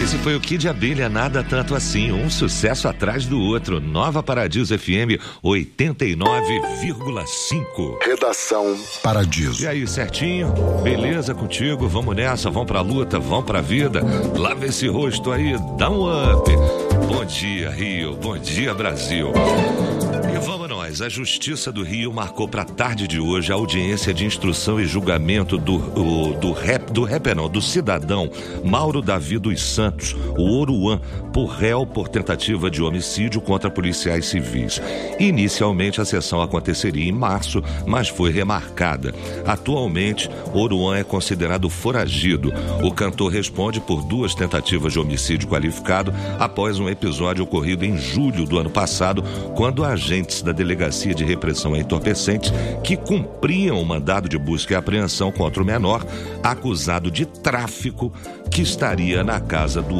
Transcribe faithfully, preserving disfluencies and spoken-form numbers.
Esse foi o Kid Abelha, Nada Tanto Assim, um sucesso atrás do outro. Nova Paradiso F M oitenta e nove vírgula cinco. Redação Paradiso. E aí, certinho? Beleza contigo? Vamos nessa, vamos pra luta, vamos pra vida. Lava esse rosto aí, dá um up. Bom dia, Rio. Bom dia, Brasil. E vamos nós. A Justiça do Rio marcou para a tarde de hoje a audiência de instrução e julgamento do, o, do rap, do rap, não, do cidadão Mauro Davi dos Santos, o Oruan, por réu por tentativa de homicídio contra policiais civis. Inicialmente a sessão aconteceria em março, mas foi remarcada. Atualmente, Oruan é considerado foragido. O cantor responde por duas tentativas de homicídio qualificado após um episódio ocorrido em julho do ano passado, quando agentes da Delegacia de Repressão a Entorpecentes, que cumpriam o mandado de busca e apreensão contra o menor, acusado de tráfico, que estaria na casa do